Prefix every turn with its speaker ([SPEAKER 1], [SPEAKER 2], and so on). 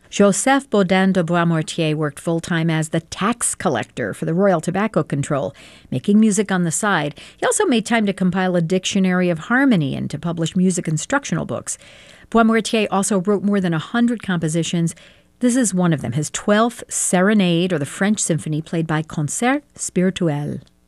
[SPEAKER 1] Joseph Baudin de Boismortier worked full-time as the tax collector for the Royal Tobacco Control, making music on the side. He also made time to compile a dictionary of harmony and to publish music instructional books. Boismortier also wrote more than 100 compositions. This is one of them, his 12th Serenade, or the French Symphony, played by Concert Spirituel.